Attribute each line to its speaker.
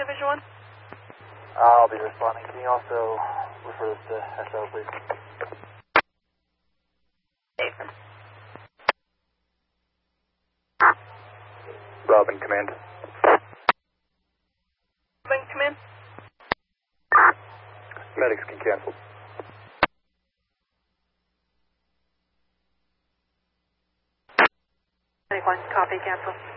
Speaker 1: Division 1?
Speaker 2: I'll be responding. Can you also refer this to SO, please?
Speaker 1: Jason.
Speaker 2: Robin, command.
Speaker 1: Robin, come in.
Speaker 2: Medics can cancel.
Speaker 1: Medic 1, copy, cancel.